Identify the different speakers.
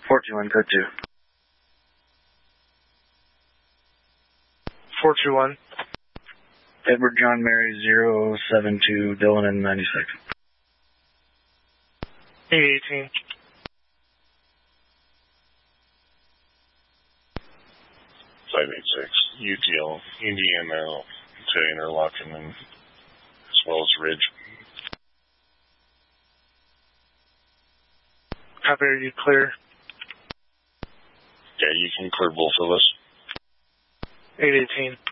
Speaker 1: 421, code 2.
Speaker 2: 421.
Speaker 1: Edward John Mary 072, Dillon and 96.
Speaker 2: 818.
Speaker 3: UTL, Indiana to Interlochen and as well as Ridge.
Speaker 2: Copy, are you clear?
Speaker 3: Yeah, you can clear both of us.
Speaker 2: 818.